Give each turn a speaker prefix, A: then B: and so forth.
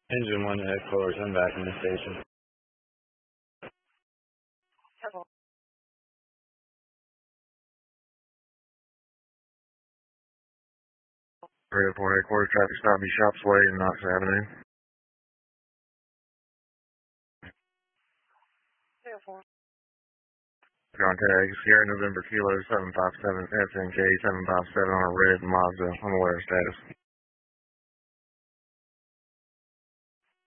A: Engine 1 to headquarters, I'm back in the station.
B: Hello.
C: 304 headquarters, traffic stop, be Shops Way and Knox Avenue.
B: 304.
C: Contact Sierra November Kilo 757 SNK 757 on a red Mazda. I'm aware of status.